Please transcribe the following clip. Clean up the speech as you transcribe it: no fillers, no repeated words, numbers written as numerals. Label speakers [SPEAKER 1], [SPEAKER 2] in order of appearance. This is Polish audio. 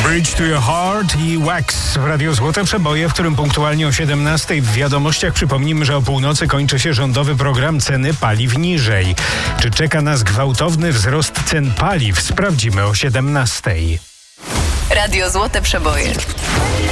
[SPEAKER 1] Bridge to Your Heart i Wax w Radiu Złote Przeboje, w którym punktualnie o 17:00 w Wiadomościach przypomnimy, że o północy kończy się rządowy program Ceny paliw niżej. Czy czeka nas gwałtowny wzrost cen paliw? Sprawdzimy o 17:00.
[SPEAKER 2] Radio Złote Przeboje.